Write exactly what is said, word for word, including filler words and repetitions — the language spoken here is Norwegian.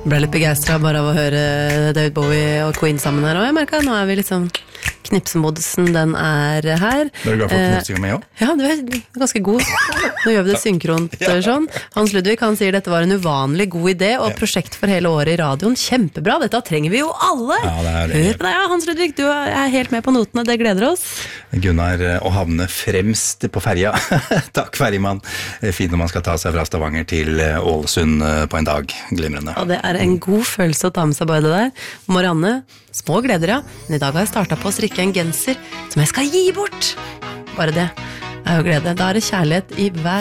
ble litt begeistret bare av å høre David Bowie og Queen sammen her, og jeg merket at nå er vi liksom knipsemodusen, den er her. Er du glad for knipsinga med også? Ja, du er ganske god. Nå gjør vi det synkront sånn. Hans Ludvig, han sier dette var en uvanlig god idé, og prosjekt for hele året i radioen. Kjempebra, dette trenger vi jo alle! Ja, det er det. Hør på deg, ja, Hans Ludvig, du er helt med på notene, det gleder oss. Gunnar, å havne fremst på ferja. Takk, ferjemann. Fint når man skal ta seg fra Stavanger til Ålesund på en dag. Glimrende. Og det er en god følelse å ta med seg bare det der. Marianne, små gleder, ja. Men i dag har jeg startet på å strikke en genser som jeg skal gi bort. Bare det er jo glede. Da er det kjærlighet i hver